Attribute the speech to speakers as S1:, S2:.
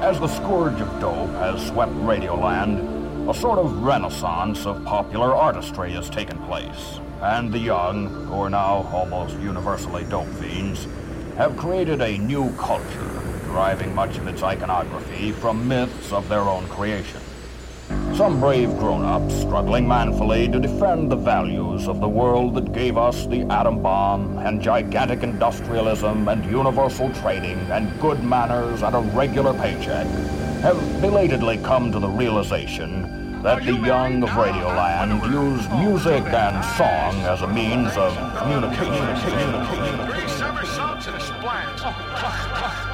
S1: As the scourge of dope has swept Radioland, a sort of renaissance of popular artistry has taken place, and the young, who are now almost universally dope fiends, have created a new culture, deriving much of its iconography from myths of their own creation. Some brave grown-ups struggling manfully to defend the values of the world that gave us the atom bomb and gigantic industrialism and universal trading and good manners and a regular paycheck have belatedly come to the realization that the young of Radioland use music and song as a means of communication.